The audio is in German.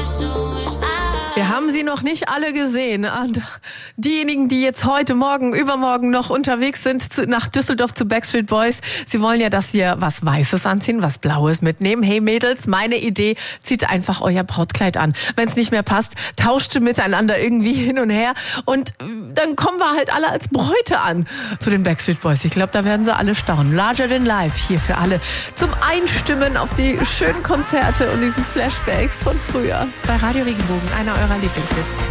Wir haben sie noch nicht alle gesehen. Und diejenigen, die jetzt heute, morgen, übermorgen noch unterwegs sind nach Düsseldorf zu Backstreet Boys, sie wollen ja, dass ihr was Weißes anziehen, was Blaues mitnehmen. Hey Mädels, meine Idee, zieht einfach euer Brautkleid an. Wenn es nicht mehr passt, tauscht miteinander irgendwie hin und her. Und dann kommen wir halt alle als Bräute an zu den Backstreet Boys. Ich glaube, da werden sie alle staunen. Larger Than Life hier für alle zum Einstimmen auf die schönen Konzerte und diesen Flashbacks von früher. Bei Radio Regenbogen, einer eurer Lieblingshits.